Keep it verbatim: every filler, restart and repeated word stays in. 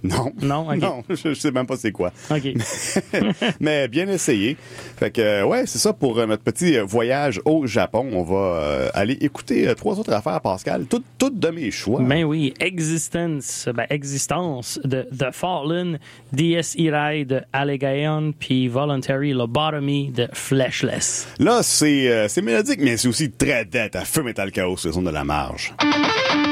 Non. Non, OK. Non, je, je sais même pas c'est quoi. OK. Mais bien essayé. Fait que, euh, ouais, c'est ça pour euh, notre petit voyage au Japon. On va euh, aller écouter euh, trois autres affaires, Pascal, toutes, toutes de mes choix. Ben oui, Existence, ben Existence de The Fallen, D S Irai de Allegaeon, puis Voluntary Lobotomy de Fleshless. Là, c'est, euh, c'est mélodique, mais c'est aussi très dette à feu Metal Chaos, la zone de la marge.